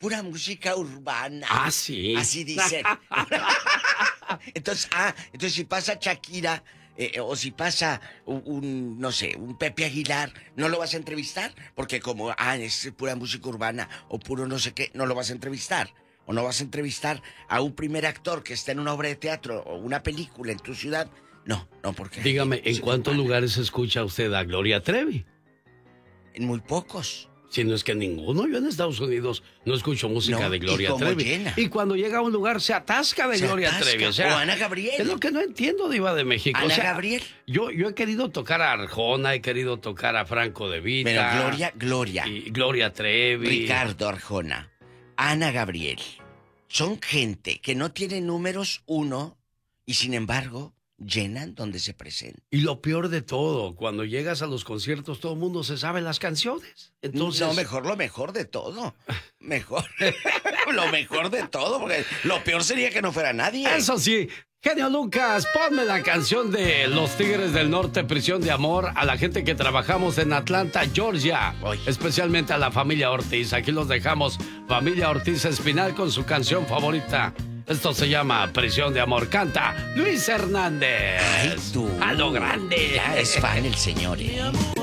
pura música urbana. Ah, sí. Así dicen. Entonces si pasa Shakira, o si pasa no sé, un Pepe Aguilar, ¿no lo vas a entrevistar? Porque como, es pura música urbana o puro no sé qué, no lo vas a entrevistar. O no vas a entrevistar a un primer actor que está en una obra de teatro o una película en tu ciudad. No, porque... Dígame, ¿en cuántos lugares escucha usted a Gloria Trevi? En muy pocos. Si no es que ninguno. Yo en Estados Unidos no escucho música de Gloria Trevi. Llena. Y cuando llega a un lugar se atasca de Gloria Trevi. O Ana Gabriel. Es lo que no entiendo, Diva de México. Ana Gabriel. Yo he querido tocar a Arjona, he querido tocar a Franco De Vita. Pero Gloria. Y Gloria Trevi. Ricardo Arjona. Ana Gabriel. Son gente que no tiene números uno y sin embargo llenan donde se presentan. Y lo peor de todo, cuando llegas a los conciertos todo el mundo se sabe las canciones. Entonces... No, lo mejor de todo. Mejor. Lo mejor de todo, porque lo peor sería que no fuera nadie. Eso sí. Genio Lucas, ponme la canción de Los Tigres del Norte, Prisión de Amor, a la gente que trabajamos en Atlanta, Georgia. Especialmente a la familia Ortiz. Aquí los dejamos, familia Ortiz Espinal, con su canción favorita. Esto se llama Prisión de Amor. Canta Luis Hernández. Ay, tú. A lo grande. Ya es fan el señor,